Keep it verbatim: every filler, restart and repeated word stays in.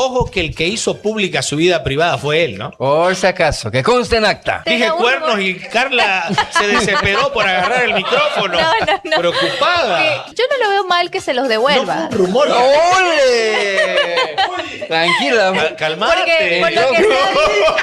Ojo que el que hizo pública su vida privada fue él, ¿no? Por si acaso, que conste en acta. Dije Tenga un cuernos rumor. y Carla se desesperó por agarrar el micrófono. No, no, no. Preocupada. Que yo no lo veo mal que se los No devuelva. fue un rumor. ¡Ole! Tranquila. Cal- Calmate. Porque por lo que está